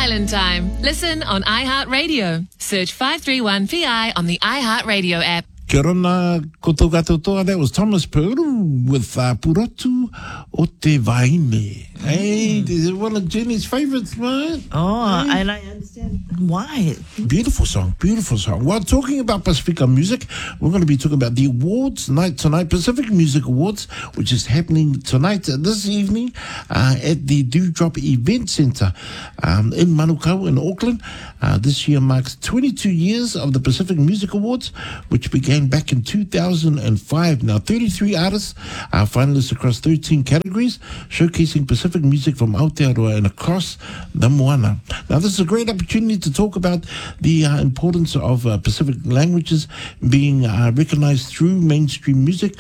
Island Time. Listen on iHeartRadio. Search 531PI on the iHeartRadio app. Kia rona, koto katoa. That was Thomas Peru with Purotu o Te Vaine. Hey, this is one of Jenny's favorites, man. Oh, hey. And I understand why. Beautiful song, beautiful song. Well, talking about Pacifica Music, we're going to be talking about the awards night tonight, Pacific Music Awards, which is happening tonight, this evening, at the Dewdrop Event Centre in Manukau in Auckland. This year marks 22 years of the Pacific Music Awards, which began back in 2005. Now, 33 artists are finalists across 13 categories, showcasing Pacific music from Aotearoa and across the Moana. Now, this is a great opportunity to talk about the importance of Pacific languages being recognized through mainstream music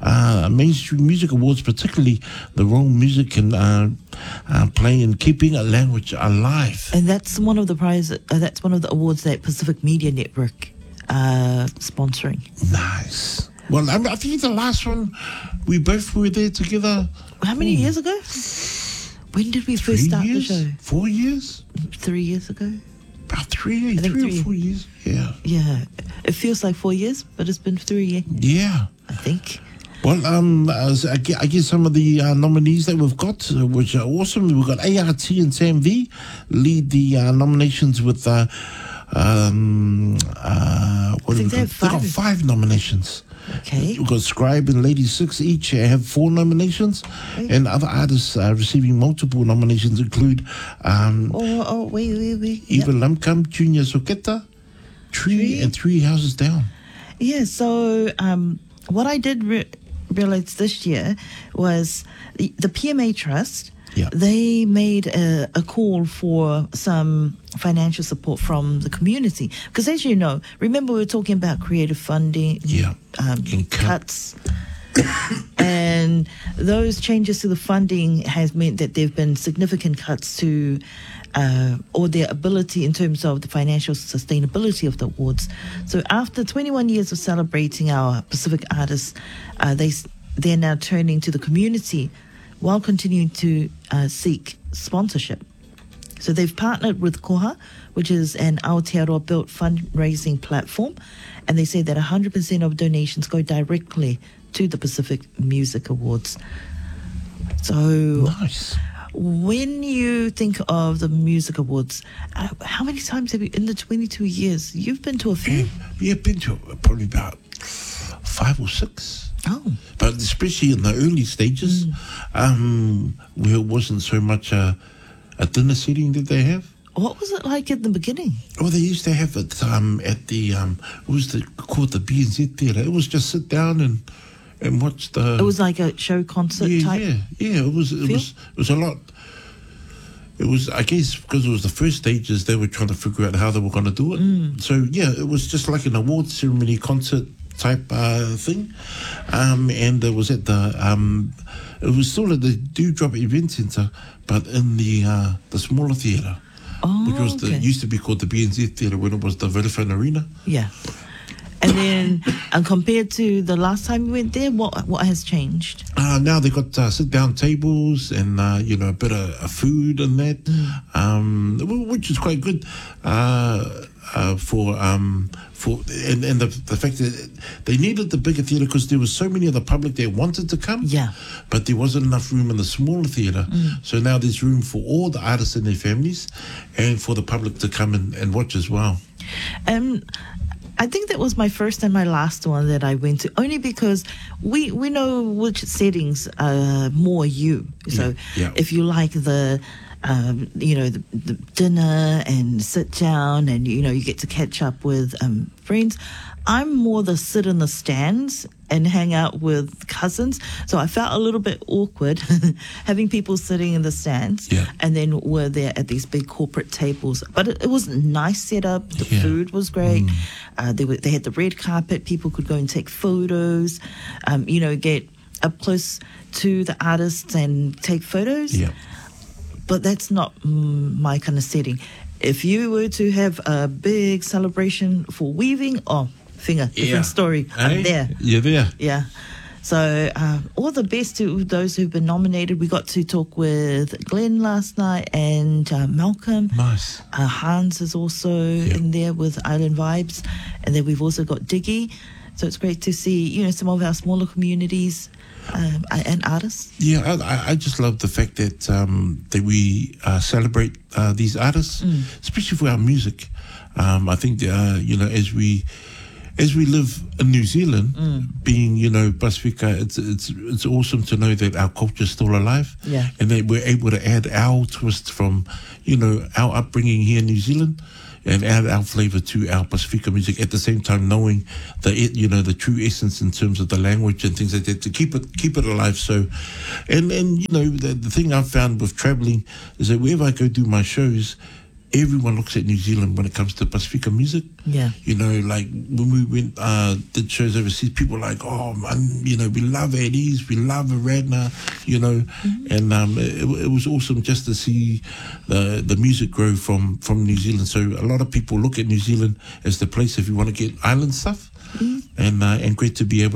awards, particularly the role music can play in keeping a language alive. And that's one of the prizes. That's one of the awards that Pacific Media Network sponsoring. Nice. Well, I think the last one, we both were there together. How many years ago? When did we first start the show? 4 years? 3 years ago? About 3 or 4 years. Yeah. Yeah. It feels like 4 years, but it's been 3 years. Yeah. I think. Well, I guess some of the nominees that we've got, which are awesome. We've got ART and Sam V lead the nominations with what have we got? They've got 5 nominations. Okay. We've got Scribe and Lady Six each have 4 nominations, and other artists receiving multiple nominations include wait. Eva Lamkam, Junior Soketa, Tree, and Three Houses Down. Yeah, so what I did realize this year was the PMA Trust. Yeah. They made a call for some financial support from the community. Because as you know, remember we were talking about creative funding, cuts. And those changes to the funding has meant that there have been significant cuts to or their ability in terms of the financial sustainability of the awards. So after 21 years of celebrating our Pacific artists, they're now turning to the community while continuing to seek sponsorship. So they've partnered with Koha, which is an Aotearoa-built fundraising platform, and they say that 100% of donations go directly to the Pacific Music Awards. So nice. When you think of the Music Awards, how many times have you, in the 22 years, you've been to a few? Yeah, been to probably about 5 or 6. Oh. But especially in the early stages, where it wasn't so much a dinner setting that they have. What was it like in the beginning? Oh, they used to have it at the, what was called the BNZ Theatre. It was just sit down and watch the... It was like a show concert type? Yeah, it was a lot. It was, I guess, because it was the first stages, they were trying to figure out how they were going to do it. So, yeah, it was just like an award ceremony concert type thing, and it was at the it was still at the Dewdrop Event Centre, but in the smaller theatre, which was used to be called the BNZ Theatre when it was the Vodafone Arena. Yeah, and then compared to the last time we went there, what has changed? Now they got sit down tables and a bit of food and that, which is quite good. And the fact that they needed the bigger theatre because there was so many of the public that wanted to come, but there wasn't enough room in the smaller theatre. So now there's room for all the artists and their families and for the public to come and watch as well. I think that was my first and my last one that I went to, only because we know which settings are more you. So if you like the dinner and sit down and, you get to catch up with friends. I'm more the sit in the stands and hang out with cousins. So I felt a little bit awkward having people sitting in the stands and then we're there at these big corporate tables. But it was a nice setup. The food was great. They had the red carpet. People could go and take photos, get up close to the artists and take photos. Yeah. But that's not my kind of setting. If you were to have a big celebration for weaving, different story. I'm there. You're there. Yeah. So all the best to those who've been nominated. We got to talk with Glenn last night and Malcolm. Nice. Hans is also in there with Island Vibes. And then we've also got Diggy. So it's great to see, some of our smaller communities and artists. Yeah, I just love the fact that we celebrate these artists, especially for our music. I think, as we live in New Zealand, being, Pasifika, it's awesome to know that our culture is still alive. Yeah. And that we're able to add our twist from, our upbringing here in New Zealand and add our flavour to our Pasifika music at the same time knowing the true essence in terms of the language and things like that to keep it alive. So, and the thing I've found with travelling is that wherever I go do my shows, everyone looks at New Zealand when it comes to Pasifika music. Yeah. Like when we went, did shows overseas, people were like, oh, man, we love Eddie's, we love Aradna, and it was awesome just to see the music grow from New Zealand. So a lot of people look at New Zealand as the place if you want to get island stuff, and great to be able